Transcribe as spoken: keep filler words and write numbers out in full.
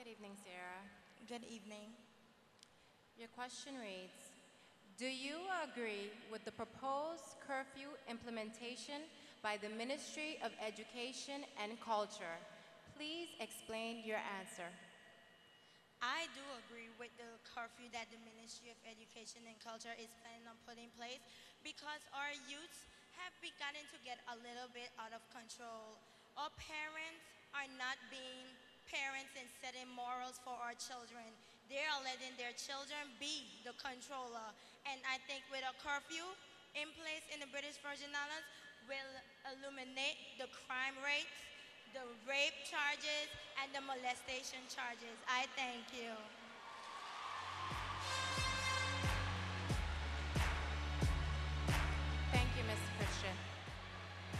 Good evening, Sarah. Good evening. Your question reads, do you agree with the proposed curfew implementation by the Ministry of Education and Culture? Please explain your answer. I do agree with the curfew that the Ministry of Education and Culture is planning on putting in place because our youths have begun to get a little bit out of control. Our parents are not being parents and setting morals for our children. They are letting their children be the controller. And I think with a curfew in place in the British Virgin Islands will eliminate the crime rates, the rape charges, and the molestation charges. I thank you.